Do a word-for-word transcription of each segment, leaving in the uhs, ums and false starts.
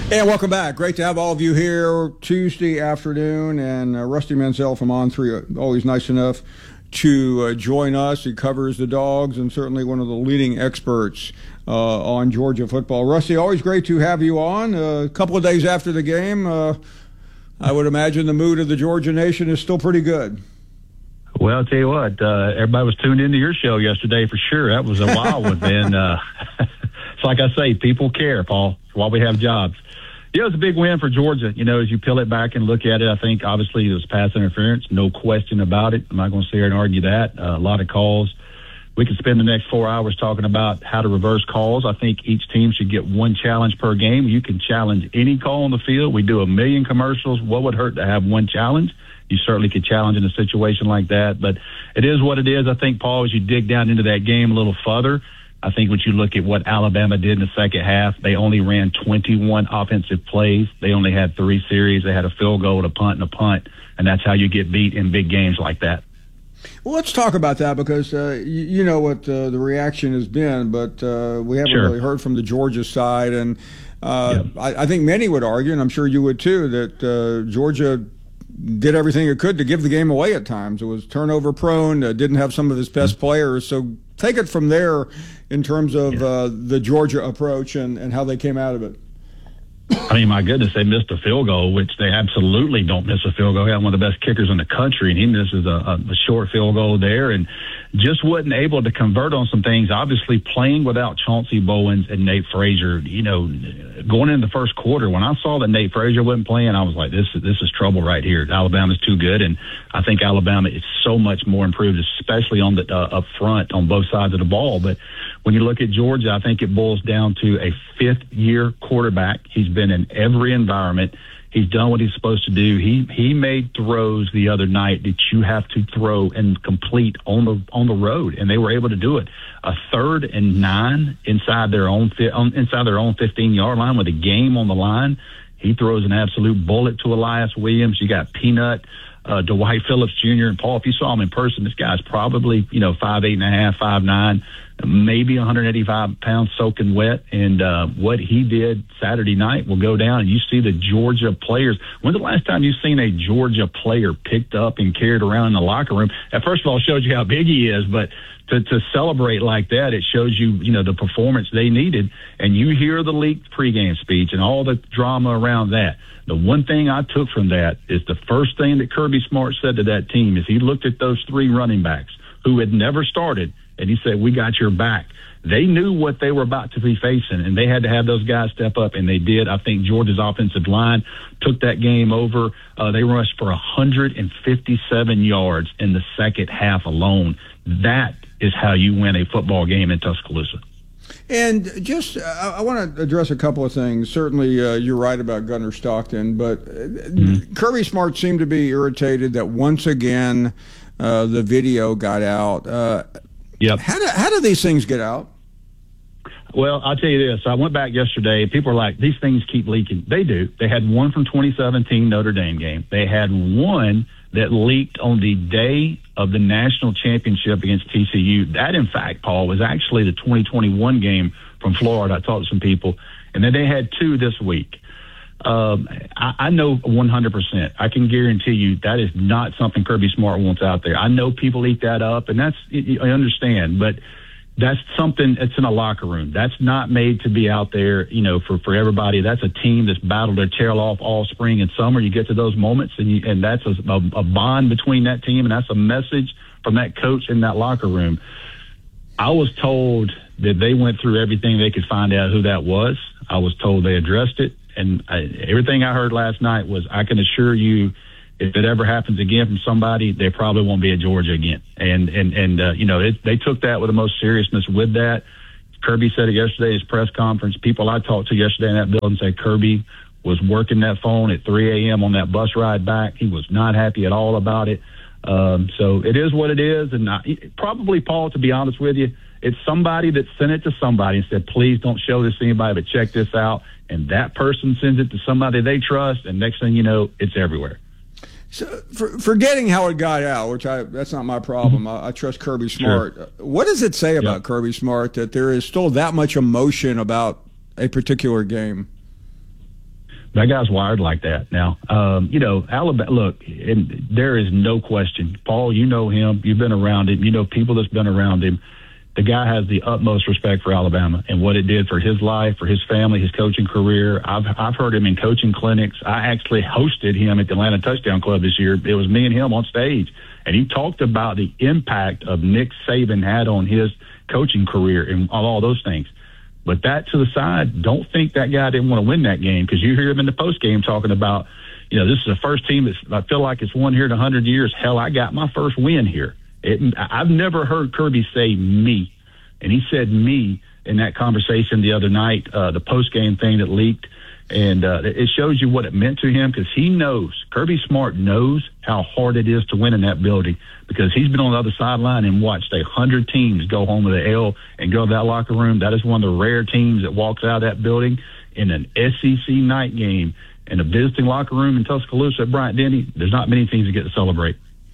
And welcome back. Great to have all of you here Tuesday afternoon. And uh, Rusty Mansell from On three, uh, always nice enough to uh, join us. He covers the Dogs and certainly one of the leading experts uh, on Georgia football. Rusty, always great to have you on. Uh, a couple of days after the game, uh, I would imagine the mood of the Georgia nation is still pretty good. Well, I'll tell you what, uh, everybody was tuned into your show yesterday for sure. That was a wild one, man. Uh, it's like I say, people care, Paul. That's why we have jobs. Yeah, it was a big win for Georgia. You know, as you peel it back and look at it, I think obviously it was pass interference, no question about it. I'm not going to sit here and argue that. Uh, a lot of calls. We could spend the next four hours talking about how to reverse calls. I think each team should get one challenge per game. You can challenge any call on the field. We do a million commercials. What would hurt to have one challenge? You certainly could challenge in a situation like that. But it is what it is. I think, Paul, as you dig down into that game a little further, I think when you look at what Alabama did in the second half, they only ran twenty-one offensive plays. They only had three series. They had a field goal, a punt, and a punt, and that's how you get beat in big games like that. Well, let's talk about that because uh, you, you know what uh, the reaction has been, but uh, we haven't Sure. really heard from the Georgia side. And uh, Yep. I, I think many would argue, and I'm sure you would too, that uh, Georgia did everything it could to give the game away at times. It was turnover prone, uh, didn't have some of its best Mm-hmm. players. So take it from there in terms of Yeah. uh, the Georgia approach and, and how they came out of it. I mean, my goodness, they missed a field goal, which they absolutely don't miss a field goal. They have one of the best kickers in the country, and he misses a, a, a short field goal there and just wasn't able to convert on some things. Obviously, playing without Chauncey Bowens and Nate Frazier, you know, going into the first quarter, when I saw that Nate Frazier wasn't playing, I was like, this, this is trouble right here. Alabama's too good, and I think Alabama is so much more improved, especially on the uh, up front on both sides of the ball. But when you look at Georgia, I think it boils down to a fifth-year quarterback. He's been in every environment. He's done what he's supposed to do. He he made throws the other night that you have to throw and complete on the on the road, and they were able to do it. A third and nine inside their own inside their own fifteen-yard line with a game on the line. He throws an absolute bullet to Elias Williams. You got Peanut, uh, Dwight Phillips Junior And Paul, if you saw him in person, this guy's probably you know five eight and a half, five nine. Maybe one hundred eighty-five pounds soaking wet. And uh, what he did Saturday night will go down. And you see the Georgia players. When's the last time you've seen a Georgia player picked up and carried around in the locker room? That first of all shows you how big he is, but to, to celebrate like that, it shows you, you know, the performance they needed. And you hear the leaked pregame speech and all the drama around that. The one thing I took from that is the first thing that Kirby Smart said to that team is he looked at those three running backs who had never started, and he said, we got your back. They knew what they were about to be facing, and they had to have those guys step up, and they did. I think Georgia's offensive line took that game over. Uh, they rushed for one hundred fifty-seven yards in the second half alone. That is how you win a football game in Tuscaloosa. And just, I, I want to address a couple of things. Certainly, uh, you're right about Gunnar Stockton, but uh, mm-hmm. Kirby Smart seemed to be irritated that once again uh, the video got out. Uh, Yep. How do, how do these things get out? Well, I'll tell you this. I went back yesterday. People are like, these things keep leaking. They do. They had one from twenty seventeen Notre Dame game. They had one that leaked on the day of the national championship against T C U. That, in fact, Paul, was actually the twenty twenty-one game from Florida. I talked to some people. And then they had two this week. Um, I, I know one hundred percent. I can guarantee you that is not something Kirby Smart wants out there. I know people eat that up, and that's, I understand, but that's something that's in a locker room. That's not made to be out there, you know, for, for everybody. That's a team that's battled their tail off all spring and summer. You get to those moments, and you, and that's a, a, a bond between that team, and that's a message from that coach in that locker room. I was told that they went through everything they could find out who that was. I was told they addressed it. And I, everything I heard last night was, I can assure you, if it ever happens again from somebody, they probably won't be at Georgia again. And, and, and uh, you know, it, they took that with the most seriousness with that. Kirby said it yesterday at his press conference. People I talked to yesterday in that building said Kirby was working that phone at three a.m. on that bus ride back. He was not happy at all about it. Um, so it is what it is. And I, probably, Paul, to be honest with you, it's somebody that sent it to somebody and said, please don't show this to anybody, but check this out. And that person sends it to somebody they trust, and next thing you know, it's everywhere. So, for, forgetting how it got out, which I that's not my problem. I, I trust Kirby Smart. Sure. What does it say about Yep. Kirby Smart that there is still that much emotion about a particular game? That guy's wired like that. Now, um, you know, Alabama, look, and there is no question. Paul, you know him. You've been around him. You know people that's been around him. The guy has the utmost respect for Alabama and what it did for his life, for his family, his coaching career. I've I've heard him in coaching clinics. I actually hosted him at the Atlanta Touchdown Club this year. It was me and him on stage, and he talked about the impact of Nick Saban had on his coaching career and on all those things. But that to the side, don't think that guy didn't want to win that game, because you hear him in the post game talking about, you know, this is the first team that's, I feel like it's won here in a hundred years. Hell, I got my first win here. It, I've never heard Kirby say me, and he said me in that conversation the other night, uh, the post game thing that leaked, and uh, it shows you what it meant to him, because he knows, Kirby Smart knows how hard it is to win in that building, because he's been on the other sideline and watched a hundred teams go home with an L and go to that locker room. That is one of the rare teams that walks out of that building in an S E C night game in a visiting locker room in Tuscaloosa at Bryant-Denny. There's not many teams that get to celebrate.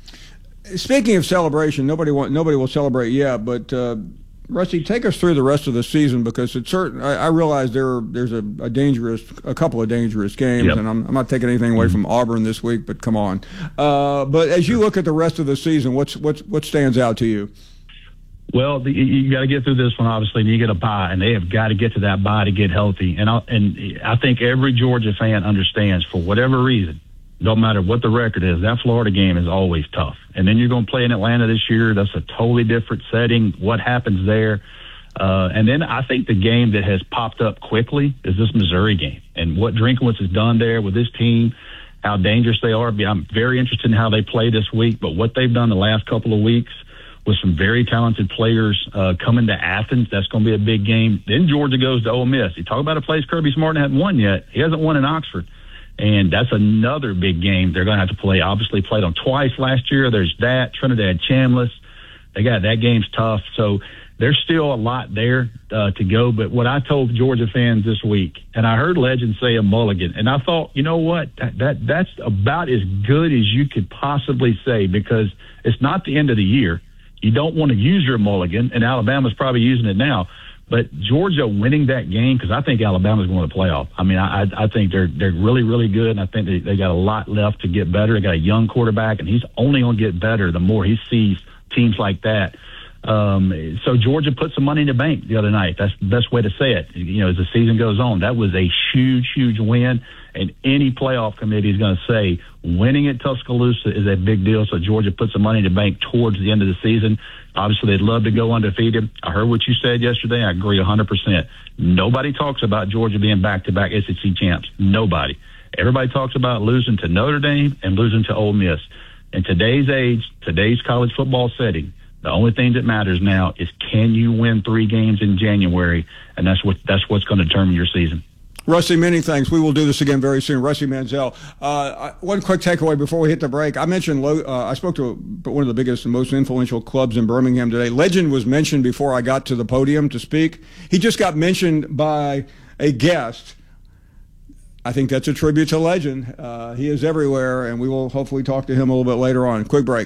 Speaking of celebration, nobody want, nobody will celebrate yet, but uh, Rusty, take us through the rest of the season, because it's certain. I, I realize there there's a, a dangerous, a couple of dangerous games, yep. and I'm, I'm not taking anything away from Auburn this week, but come on. Uh, but as you look at the rest of the season, what's what's what stands out to you? Well, the, you got to get through this one, obviously, and you get a bye, and they have got to get to that bye to get healthy. And I, and I think every Georgia fan understands, for whatever reason, don't matter what the record is, that Florida game is always tough. And then you're going to play in Atlanta this year. That's a totally different setting. What happens there? Uh, and then I think the game that has popped up quickly is this Missouri game, and what Drinkwitz has done there with this team, how dangerous they are. I'm very interested in how they play this week, but what they've done the last couple of weeks with some very talented players uh, coming to Athens, that's going to be a big game. Then Georgia goes to Ole Miss. You talk about a place Kirby Smart hasn't won yet. He hasn't won in Oxford. And that's another big game they're going to have to play. Obviously, played them twice last year. There's that. Trinidad Chambliss. They got that game's tough. So there's still a lot there uh, to go. But what I told Georgia fans this week, and I heard Legend say a mulligan, and I thought, you know what, that, that that's about as good as you could possibly say, because it's not the end of the year. You don't want to use your mulligan, and Alabama's probably using it now. But Georgia winning that game, because I think Alabama's going to the playoff. I mean, I I think they're they're really, really good, and I think they, they got a lot left to get better. They got a young quarterback, and he's only going to get better the more he sees teams like that. Um, so Georgia put some money in the bank the other night. That's the best way to say it. You know, as the season goes on, that was a huge, huge win. And any playoff committee is going to say winning at Tuscaloosa is a big deal. So Georgia put some money in the bank towards the end of the season. Obviously, they'd love to go undefeated. I heard what you said yesterday. I agree one hundred percent. Nobody talks about Georgia being back-to-back S E C champs. Nobody. Everybody talks about losing to Notre Dame and losing to Ole Miss. In today's age, today's college football setting, the only thing that matters now is, can you win three games in January? And that's what that's what's going to determine your season. Rusty, many thanks. We will do this again very soon. Rusty Mansell. Uh, one quick takeaway before we hit the break. I mentioned, uh, I spoke to one of the biggest and most influential clubs in Birmingham today. Legend was mentioned before I got to the podium to speak. He just got mentioned by a guest. I think that's a tribute to Legend. Uh, he is everywhere, and we will hopefully talk to him a little bit later on. Quick break.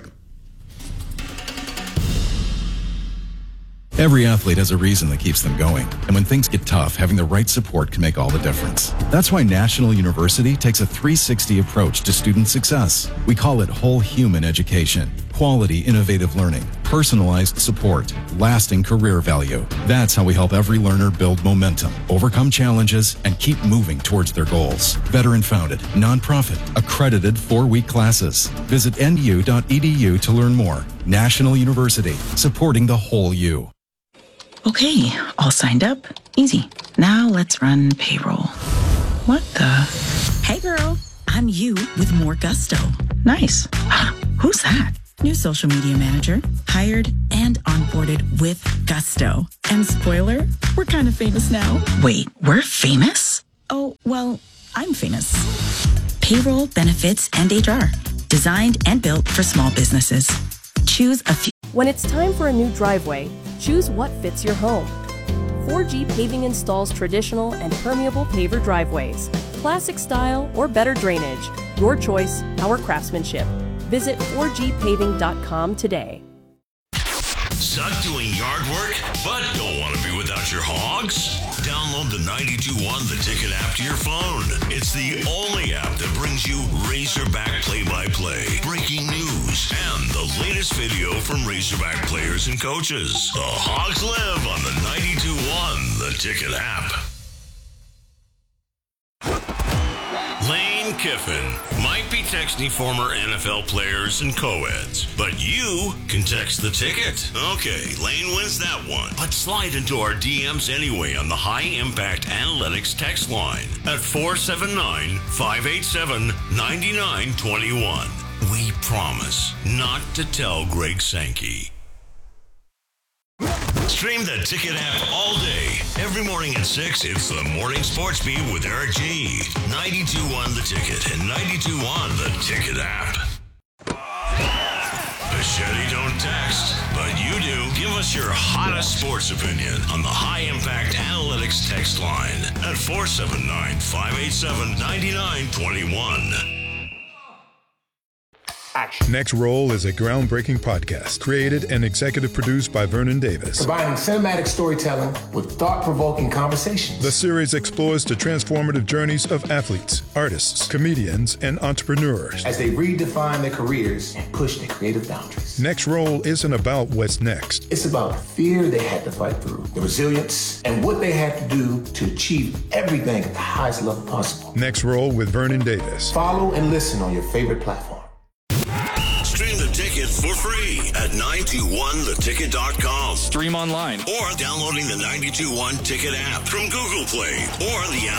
Every athlete has a reason that keeps them going. And when things get tough, having the right support can make all the difference. That's why National University takes a three sixty approach to student success. We call it whole human education. Quality, innovative learning, personalized support, lasting career value. That's how we help every learner build momentum, overcome challenges, and keep moving towards their goals. Veteran-founded, nonprofit, accredited four-week classes. Visit N U dot E D U to learn more. National University, supporting the whole you. Okay, all signed up. Easy. Now let's run payroll. What the? Hey girl, I'm you with more gusto. Nice. Who's that? New social media manager, hired and onboarded with gusto. And spoiler, we're kind of famous now. Wait, we're famous? Oh, well, I'm famous. Payroll, benefits, and H R. Designed and built for small businesses. Choose a few. When it's time for a new driveway, choose what fits your home. four G Paving installs traditional and permeable paver driveways, classic style or better drainage. Your choice, our craftsmanship. Visit four G paving dot com today. Stuck doing yard work, but don't want to be without your hogs? Download the ninety-two point one The Ticket app to your phone. It's the only app that brings you Razorback play-by-play, breaking news, and the latest video from Razorback players and coaches. The Hogs live on the ninety-two point one The Ticket app. Lane Kiffin might be texting former N F L players and co-eds, but you can text the ticket. Okay, Lane wins that one. But slide into our D Ms anyway on the High Impact Analytics text line at four seven nine, five eight seven, nine nine two one. We promise not to tell Greg Sankey. Stream the Ticket app all day. Every morning at six, it's the Morning Sports Beat with Eric G. ninety-two point one The Ticket and ninety-two point one The Ticket app. Bichetti don't text, but you do. Give us your hottest sports opinion on the High Impact Analytics text line at four seven nine, five eight seven, nine nine two one. Action. Next Roll is a groundbreaking podcast created and executive produced by Vernon Davis. Combining cinematic storytelling with thought-provoking conversations. The series explores the transformative journeys of athletes, artists, comedians, and entrepreneurs as they redefine their careers and push their creative boundaries. Next Roll isn't about what's next. It's about the fear they had to fight through, the resilience, and what they had to do to achieve everything at the highest level possible. Next Roll with Vernon Davis. Follow and listen on your favorite platform. Stream the Ticket for free at nine two one the ticket dot com. Stream online. Or downloading the ninety-two point one Ticket app from Google Play or the app.